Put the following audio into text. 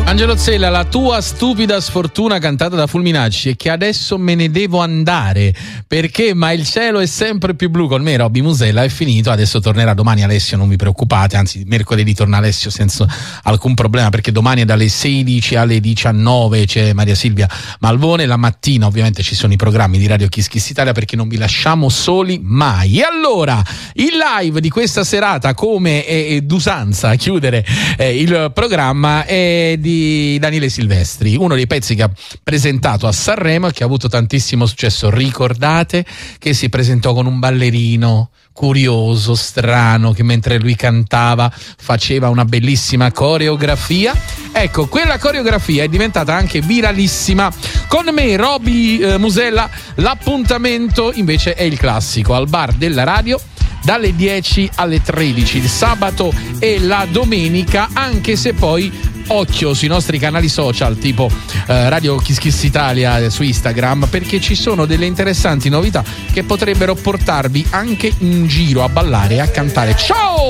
Angelo Zella, la tua stupida sfortuna cantata da Fulminacci, e che adesso me ne devo andare perché ma il cielo è sempre più blu. Con me Robby Musella è finito, adesso tornerà domani Alessio, non vi preoccupate, anzi mercoledì torna Alessio senza alcun problema, perché domani è dalle 16 alle 19 c'è Maria Silvia Malvone, la mattina ovviamente ci sono i programmi di Radio Kiss Kiss Italia, perché non vi lasciamo soli mai. E allora il live di questa serata, come è d'usanza chiudere il programma, è di Daniele Silvestri, uno dei pezzi che ha presentato a Sanremo e che ha avuto tantissimo successo. Ricordate che si presentò con un ballerino curioso, strano, che mentre lui cantava faceva una bellissima coreografia? Ecco, quella coreografia è diventata anche viralissima. Con me Robby Musella, l'appuntamento invece è il classico al bar della radio dalle 10 alle 13 il sabato e la domenica, anche se poi occhio sui nostri canali social tipo Radio Kiss Kiss Italia su Instagram, perché ci sono delle interessanti novità che potrebbero portarvi anche in giro a ballare e a cantare. Ciao!